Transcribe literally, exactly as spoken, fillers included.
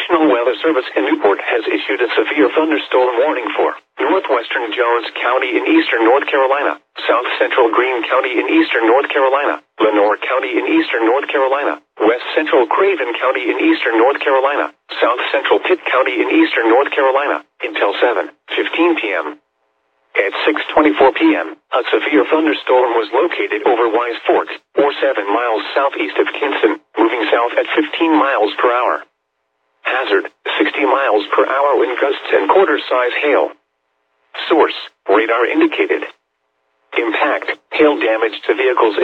National Weather Service in Newport has issued a severe thunderstorm warning for northwestern Jones County in eastern North Carolina, south central Greene County in eastern North Carolina, Lenoir County in eastern North Carolina, west central Craven County in eastern North Carolina, south central Pitt County in eastern North Carolina, until seven fifteen p.m. At six twenty-four p.m., a severe thunderstorm was located over Wise Fork, or seven miles southeast of Kinston, moving south at fifteen miles per hour. Hazard, sixty miles per hour wind gusts and quarter-size hail. Source, radar indicated. Impact, hail damage to vehicles